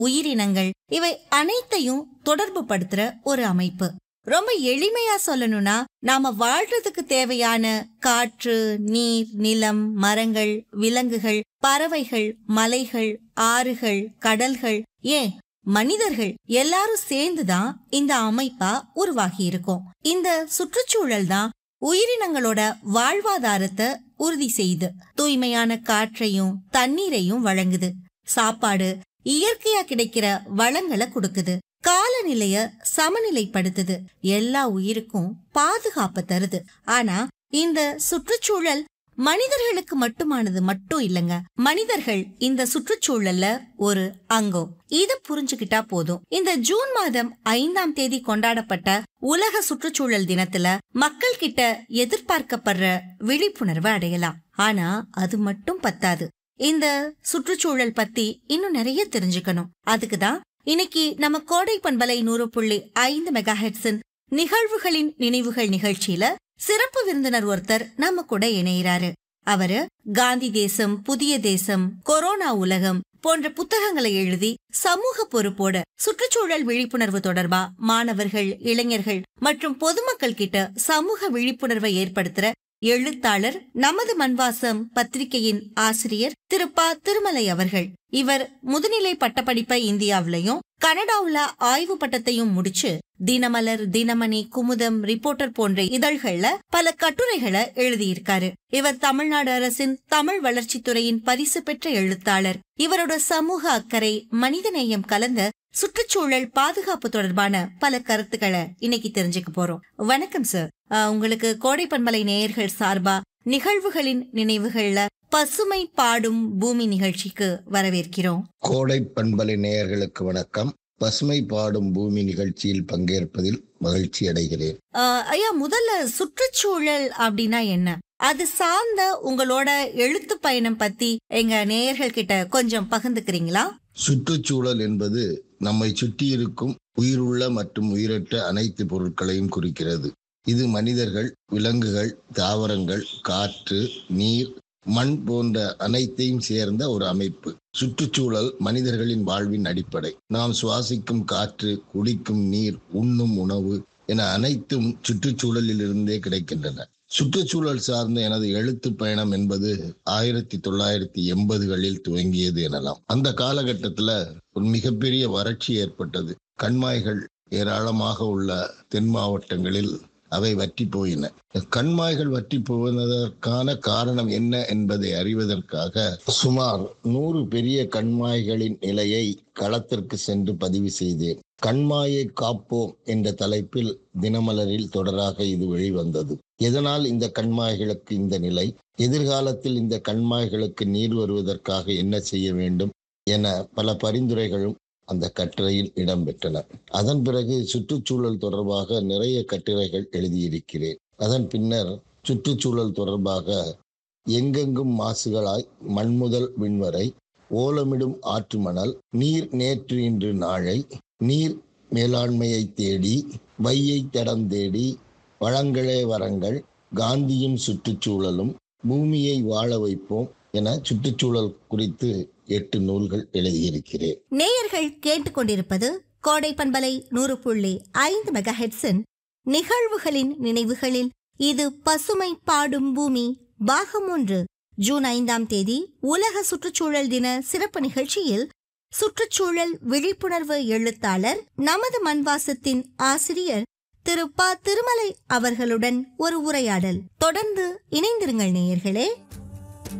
உயிரினங்கள் இவை அனைத்தையும் தொடர்பு படுத்துற ஒரு அமைப்பு. ரொம்ப எளிமையா சொல்லணும்னா, நாம வாழ்றதுக்கு தேவையான காற்று, நீர், நிலம், மரங்கள், விலங்குகள், பறவைகள், மலைகள், ஆறுகள், கடல்கள், ஏன் மனிதர்கள் எல்லாரும் சேர்ந்துதான் இந்த அமைப்பா உருவாகி இருக்கும். இந்த சுற்றுச்சூழல் தான் உயிரினங்களோட வாழ்வாதாரத்தை உறுதி செய்யுது. தூய்மையான காற்றையும் தண்ணீரையும் வழங்குது. சாப்பாடு, இயற்கையா கிடைக்கிற வளங்களை கொடுக்குது. காலநிலைய சமநிலைப்படுத்துது. எல்லா உயிருக்கும் பாதுகாப்பு தருது. ஆனா இந்த சுற்றுச்சூழல் மனிதர்களுக்கு மட்டுமானது மட்டும் இல்லங்க. மனிதர்கள் இந்த சுற்றுச்சூழல்ல ஒரு அங்கம். இத புரிஞ்சுக்கிட்டா போதும். இந்த ஜூன் மாதம் 5ஆம் தேதி கொண்டாடப்பட்ட உலக சுற்றுச்சூழல் தினத்துல மக்கள் கிட்ட எதிர்பார்க்கப்படுற விழிப்புணர்வை அடையலாம். ஆனா அது மட்டும் பத்தாது. இந்த சுற்றுச்சூழல் பத்தி இன்னும் நிறைய தெரிஞ்சுக்கணும். அதுக்குதான் இன்னைக்கு நம்ம கோடை பண்பலை 100.5 மெகாஹெர்ட்ஸின் நிகழ்வுகளின் நினைவுகள் நிகழ்ச்சியில சிறப்பு விருந்தினர் ஒருத்தர் நம்ம கூட இணையிறாரு. அவரு காந்தி தேசம், புதிய தேசம், கொரோனா உலகம் போன்ற புத்தகங்களை எழுதி சமூக பொறுப்போட சுற்றுச்சூழல் விழிப்புணர்வு தொடர்பா மாணவர்கள், இளைஞர்கள் மற்றும் பொதுமக்கள் கிட்ட சமூக விழிப்புணர்வை ஏற்படுத்துற எழுத்தாளர், நமது மண்வாசம் பத்திரிகையின் ஆசிரியர் திரு ப. திருமலை அவர்கள். இவர் முதுநிலை பட்டப்படிப்பை இந்தியாவிலையும் கனடாவுல ஆய்வு பட்டத்தையும் முடிச்சு தினமலர், தினமணி, குமுதம், ரிப்போர்ட்டர் போன்ற இதழ்கள்ல பல கட்டுரைகளை எழுதியிருக்காரு. இவர் தமிழ்நாடு அரசின் தமிழ் வளர்ச்சித்துறையின் பரிசு பெற்ற எழுத்தாளர். இவரோட சமூக அக்கறை, மனிதநேயம் கலந்த சுற்றுச்சூழல் பாதுகாப்பு தொடர்பான பல கருத்துக்களை இன்னைக்கு தெரிஞ்சுக்க போறோம். வணக்கம் சார். உங்களுக்கு கோடை பண்பலை நேயர்கள் சார்பா நிகழ்வுகளின் நினைவுகள்ல பசுமை பாடும் பூமி நிகழ்ச்சிக்கு வரவேற்கிறோம். கோடை பண்பலை நேயர்களுக்கு வணக்கம். பசுமை பாடும் பூமி நிகழ்ச்சியில் பங்கேற்பதில் மகிழ்ச்சி அடைகிறேன். ஐயா, முதல்ல சுற்றுச்சூழல் அப்படின்னா என்ன? அது சார்ந்த உங்களோட எழுத்து பயணம் பத்தி எங்க நேயர்கள் கிட்ட கொஞ்சம் பகிர்ந்துக்கிறீங்களா? சுற்றுச்சூழல் என்பது நம்மை சுற்றி இருக்கும் உயிருள்ள மற்றும் உயிரற்ற அனைத்து பொருட்களையும் குறிக்கிறது. இது மனிதர்கள், விலங்குகள், தாவரங்கள், காற்று, நீர், மண் போன்ற அனைத்தையும் சேர்ந்த ஒரு அமைப்பு. சுற்றுச்சூழல் மனிதர்களின் வாழ்வின் அடிப்படை. நாம் சுவாசிக்கும் காற்று, குடிக்கும் நீர், உண்ணும் உணவு என அனைத்தும் சுற்றுச்சூழலில் இருந்தே கிடைக்கின்றன. சுற்றுச்சூழல் சார்ந்த எனது எழுத்து பயணம் என்பது 1980களில் துவங்கியது எனலாம். அந்த காலகட்டத்துல ஒரு மிகப்பெரிய வறட்சி ஏற்பட்டது. கண்மாய்கள் ஏராளமாக உள்ள தென் மாவட்டங்களில் அவை வற்றி போயின. கண்மாய்கள் வற்றி போவதற்கான காரணம் என்ன என்பதை அறிவதற்காக சுமார் 100 பெரிய கண்மாய்களின் நிலையை களத்திற்கு சென்று பதிவு செய்தேன். கண்மாயை காப்போம் என்ற தலைப்பில் தினமலரில் தொடராக இது வெளிவந்தது. எதனால் இந்த கண்மாய்களுக்கு இந்த நிலை, எதிர்காலத்தில் இந்த கண்மாய்களுக்கு நீர் வருவதற்காக என்ன செய்ய வேண்டும் என பல பரிந்துரைகளும் அந்த கட்டுரையில் இடம்பெற்றன. அதன் பிறகு சுற்றுச்சூழல் தொடர்பாக நிறைய கட்டுரைகள் எழுதியிருக்கிறேன். அதன் பின்னர் சுற்றுச்சூழல் தொடர்பாக எங்கெங்கும் மாசுகளாய் மண் முதல் விண்வரை, ஓலமிடும் ஆற்று மணல், நீர் நேற்று இன்று நாளை, நீர் மேலாண்மையை தேடி, வையை தடம் தேடி, வளங்களே வரங்கள், காந்தியும் சுற்றுச்சூழலும், பூமியை வாழ வைப்போம் என சுற்றுச்சூழல் குறித்து 8 நூல்கள் எழுதியிருக்கிறேன். நேயர்கள் கேட்டுக்கொண்டிருப்பது கோடை பண்பலை 100.5 மெகாஹெர்ட்ஸின் நிகழ்வுகளின் நினைவுகளில் இது பசுமை பாடும் பூமி பாகம் 1. ஜூன் 5ஆம் தேதி உலக சுற்றுச்சூழல் தின சிறப்பு நிகழ்ச்சியில் சுற்றுச்சூழல் விழிப்புணர்வு எழுத்தாளர், நமது மண்வாசத்தின் ஆசிரியர் திரு ப. திருமலை அவர்களுடன் ஒரு உரையாடல். தொடர்ந்து இணைந்திருங்கள் நேயர்களே.